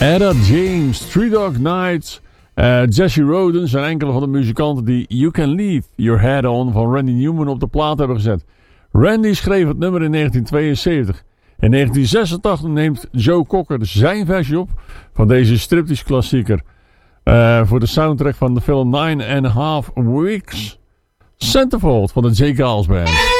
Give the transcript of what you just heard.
Etta James, Three Dog Nights, Jesse Roden zijn enkele van de muzikanten die You Can Leave Your Head On van Randy Newman op de plaat hebben gezet. Randy schreef het nummer in 1972. In 1986 neemt Joe Cocker zijn versie op van deze striptease klassieker. Voor de soundtrack van de film 9.5 Weeks. Centerfold van de J. Geils Band.